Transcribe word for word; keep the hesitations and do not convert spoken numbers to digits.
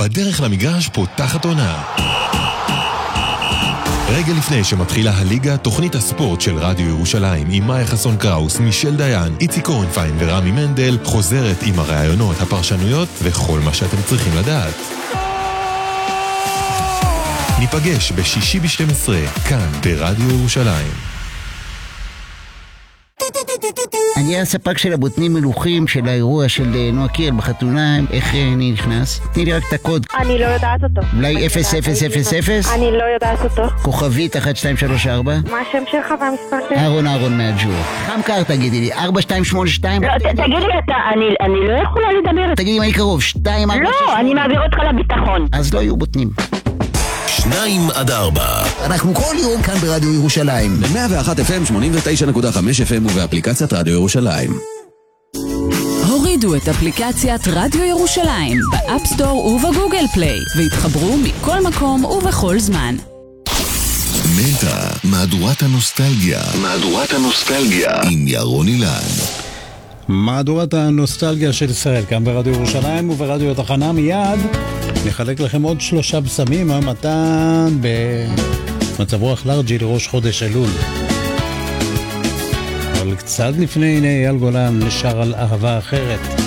בדרך למגרש פותחת עונה. רגע לפני שמתחילה הליגה, תוכנית הספורט של רדיו ירושלים עם מאיה חסון קראוס, מישל דיין, איצי קורנפיין ורמי מנדל חוזרת עם הרעיונות, הפרשנויות וכל מה שאתם צריכים לדעת. ניפגש בשישי ב-שתים עשרה, כאן ברדיו ירושלים. אני הספק של הבוטנים מלוכים של האירוע של נועה קירל בחתונה. איך אני נכנס? תני לי רק את הקוד. אני לא יודעת אותו. אולי אפס אפס אפס אפס? אני לא יודעת אותו. כוכבית אחת שתיים שלוש ארבע? מה השם שלך והמספר שלך? אהרון אהרון מהג'ור. חם קר תגידי לי, ארבע שתיים שמונה שתיים? לא, תגידי לי אתה, אני לא יכולה לדבר. תגידי מה אני קרוב, שתיים ארבע? לא, אני מעביר אותך לביטחון. אז לא יהיו בוטנים. שניים עד ארבע. אנחנו כל יום כאן ברדיו ירושלים. ב-מאה ואחת אף אם, שמונים ותשע נקודה חמש אף אם ובאפליקציית רדיו ירושלים. הורידו את אפליקציית רדיו ירושלים באפסטור ובגוגל פליי והתחברו מכל מקום ובכל זמן. מטא, מהדורת הנוסטלגיה. מהדורת הנוסטלגיה עם ירון אילן. מהדורת הנוסטלגיה של ישראל, כאן ברדיו ירושלים וברדיו התחנה. מיד נחלק לכם עוד שלושה בשמים, המתן במצב רוח לארג'י לראש חודש אלול. אבל קצת לפני, הנה אייל גולן נשר על אהבה אחרת.